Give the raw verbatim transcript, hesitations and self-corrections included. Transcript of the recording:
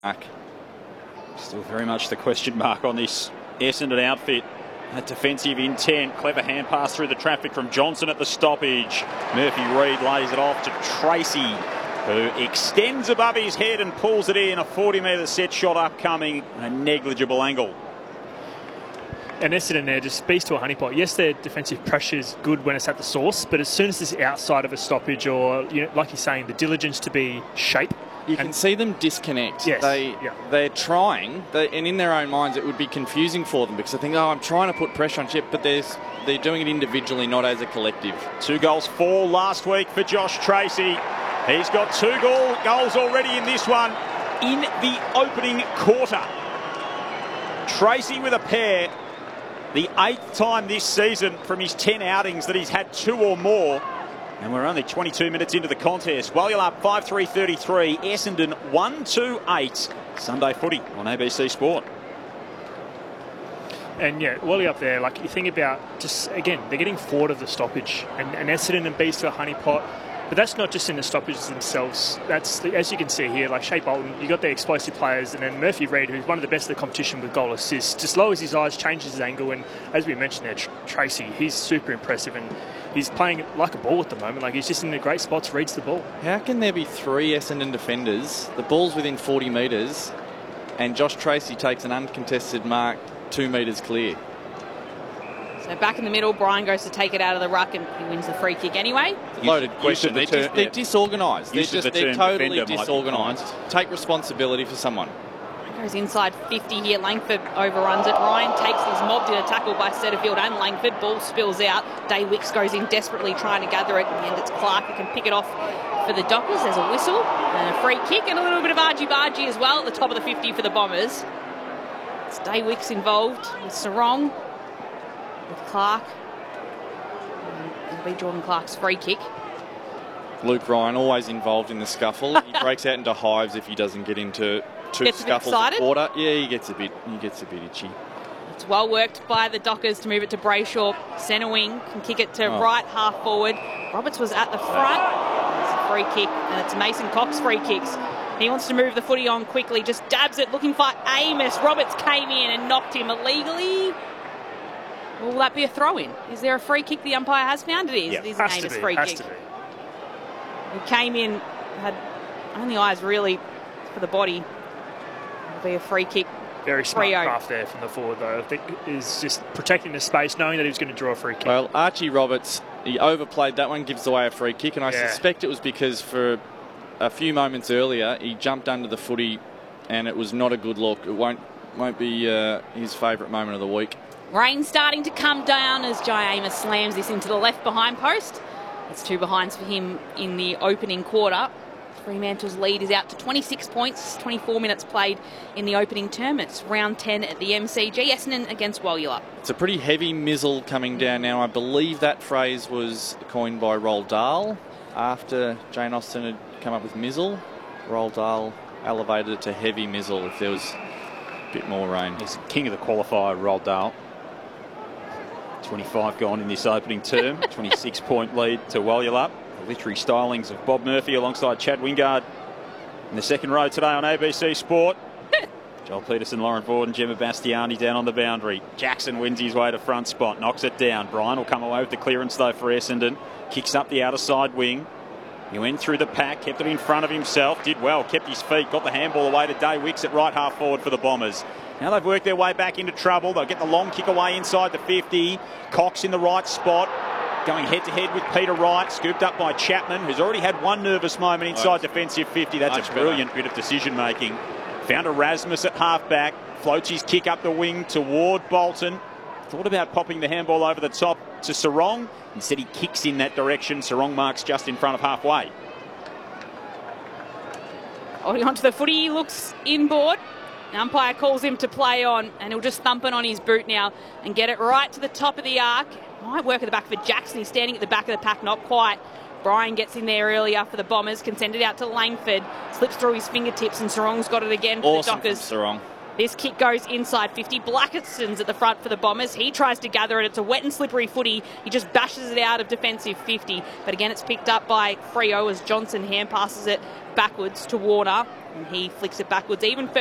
Mark. Still very much the question mark on this Essendon outfit. That defensive intent, clever hand pass through the traffic from Johnson at the stoppage. Murphy Reid lays it off to Tracy, who extends above his head and pulls it in. A forty metre set shot upcoming, a negligible angle. And Essendon there just speaks to a honeypot. Yes, their defensive pressure is good when it's at the source, but as soon as it's outside of a stoppage or, you know, like you're saying, the diligence to be shape. You can see them disconnect. Yes, they, yeah. They're trying, they, and in their own minds it would be confusing for them because they think, oh, I'm trying to put pressure on Chip, but there's, they're doing it individually, not as a collective. Two goals, four last week for Josh Tracy. He's got two goal, goals already in this one in the opening quarter. Tracy with a pair. The eighth time this season from his ten outings that he's had two or more. And we're only twenty-two minutes into the contest. Walilup five three thirty-three, Essendon one two eight. Sunday footy on A B C Sport. And yeah, Wally up there, like you think about just, again, they're getting forward of the stoppage. And, and Essendon and beats to a honeypot. But that's not just in the stoppages themselves. That's, as you can see here, like Shea Bolton, you got the explosive players, and then Murphy Reid, who's one of the best of the competition with goal assists, just lowers his eyes, changes his angle, and as we mentioned there, Tr Tracy, he's super impressive, and he's playing like a ball at the moment. Like he's just in the great spots, reads the ball. How can there be three Essendon defenders, the ball's within forty metres, and Josh Tracy takes an uncontested mark two metres clear? So back in the middle, Brian goes to take it out of the ruck and he wins the free kick anyway. Loaded question. They're, term, dis they're yeah. disorganised. They're, just, the they're totally defender, disorganised. Take responsibility for someone. Goes inside fifty here. Langford overruns it. Ryan takes his mobbed in a tackle by Setterfield and Langford. Ball spills out. Day Wicks goes in desperately trying to gather it. In the end, it's Clark who can pick it off for the Dockers. There's a whistle and a free kick and a little bit of argy-bargy as well at the top of the fifty for the Bombers. It's Day Wicks involved with Sarong, with Clark. And it'll be Jordan Clark's free kick. Luke Ryan always involved in the scuffle. He breaks out into hives if he doesn't get into two Gets a bit scuffles excited. at quarter. Yeah, he gets a bit. He gets a bit itchy. It's well worked by the Dockers to move it to Brayshaw. Centre wing can kick it to Oh. right half forward. Roberts was at the front. It's a free kick, and it's Mason Cox free kicks. He wants to move the footy on quickly, just dabs it, looking for Amos. Roberts came in and knocked him illegally. Will that be a throw-in? Is there a free kick the umpire has found? It is. Yeah, it is an has to Amos be, free has kick. to be. He came in, had only eyes really for the body. It'll be a free kick. Very smart three oh. craft there from the forward, though. I think is just protecting the space, knowing that he was going to draw a free kick. Well, Archie Roberts, he overplayed that one, gives away a free kick, and I Yeah. suspect it was because for a few moments earlier he jumped under the footy, and it was not a good look. It won't won't be uh, his favourite moment of the week. Rain starting to come down as Jai Amos slams this into the left behind post. It's two behinds for him in the opening quarter. Fremantle's lead is out to twenty-six points, twenty-four minutes played in the opening term. It's round ten at the M C G. Essendon against Walilup. It's a pretty heavy mizzle coming down now. I believe that phrase was coined by Roald Dahl after Jane Austen had come up with mizzle. Roald Dahl elevated it to heavy mizzle if there was a bit more rain. He's king of the qualifier, Roald Dahl. twenty-five gone in this opening term. twenty-six point lead to Walilup. The literary stylings of Bob Murphy alongside Chad Wingard in the second row today on A B C Sport. Joel Peterson, Lauren Vorden, Gemma Bastiani down on the boundary. Jackson wins his way to front spot, knocks it down. Brian will come away with the clearance though for Essendon. Kicks up the outer side wing. He went through the pack, kept it in front of himself, did well, kept his feet, got the handball away to Day Wicks at right half forward for the Bombers. Now they've worked their way back into trouble. They'll get the long kick away inside the fifty. Cox in the right spot. Going head-to-head with Peter Wright, scooped up by Chapman, who's already had one nervous moment inside Right. defensive fifty. That's Much a brilliant bit of decision-making. Found Erasmus at half-back, floats his kick up the wing toward Bolton. Thought about popping the handball over the top to Sarong. Instead, he kicks in that direction. Sarong marks just in front of halfway. Holding onto the footy, he looks inboard. The umpire calls him to play on, and he'll just thump it on his boot now and get it right to the top of the arc. Might work at the back for Jackson. He's standing at the back of the pack, not quite. Brian gets in there earlier for the Bombers, can send it out to Langford. Slips through his fingertips, and Sarong's got it again for Awesome the Dockers. from Sarong. This kick goes inside fifty. Blackiston's at the front for the Bombers. He tries to gather it. It's a wet and slippery footy. He just bashes it out of defensive fifty. But again, it's picked up by Freo as Johnson hand passes it backwards to Warner. And he flicks it backwards even further.